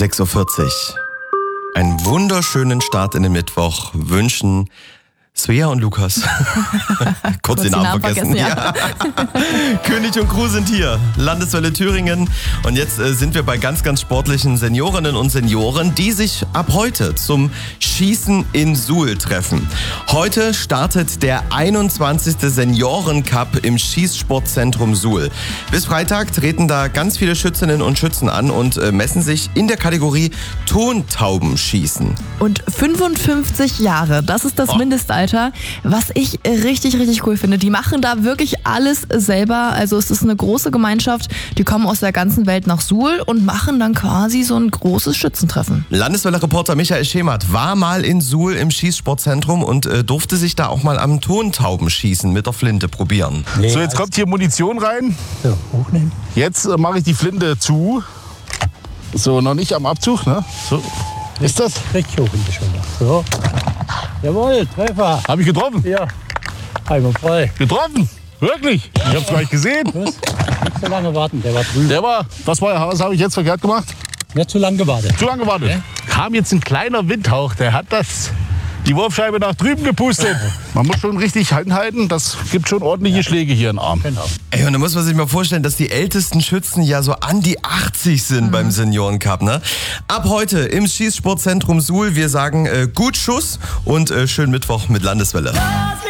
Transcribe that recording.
6:40 Uhr. Einen wunderschönen Start in den Mittwoch wünschen Svea und Lukas. Kurz den Namen vergessen. Ja. König und Crew sind hier. Landeswelle Thüringen. Und jetzt sind wir bei ganz, ganz sportlichen Seniorinnen und Senioren, die sich ab heute zum Schießen in Suhl treffen. Heute startet der 21. Seniorencup im Schießsportzentrum Suhl. Bis Freitag treten da ganz viele Schützinnen und Schützen an und messen sich in der Kategorie Tontaubenschießen. Und 55 Jahre, das ist das Mindestalter. Was ich richtig, richtig cool finde. Die machen da wirklich alles selber. Also es ist eine große Gemeinschaft. Die kommen aus der ganzen Welt nach Suhl und machen dann quasi so ein großes Schützentreffen. Landeswelle-Reporter Michael Schemert war mal in Suhl im Schießsportzentrum und durfte sich da auch mal am Tontaubenschießen mit der Flinte probieren. So, jetzt kommt hier Munition rein. So, hochnehmen. Jetzt mache ich die Flinte zu. So, noch nicht am Abzug, ne? So. Ist das? Richtig hoch in die Schulter. So. Jawohl, Treffer. Habe ich getroffen? Ja. Einmal voll. Getroffen? Wirklich? Ich hab's gar nicht gesehen. Los. Nicht so lange warten, der war drüben. Was habe ich jetzt verkehrt gemacht? Nicht zu lange gewartet. Zu lange gewartet. Kam jetzt ein kleiner Windhauch, der hat die Wurfscheibe nach drüben gepustet. Man muss schon richtig hinhalten, das gibt schon ordentliche Schläge hier im Arm. Genau. Ey, und da muss man sich mal vorstellen, dass die ältesten Schützen ja so an die 80 sind beim Seniorencup, ne? Ab heute im Schießsportzentrum Suhl. Wir sagen gut Schuss und schönen Mittwoch mit Landeswelle.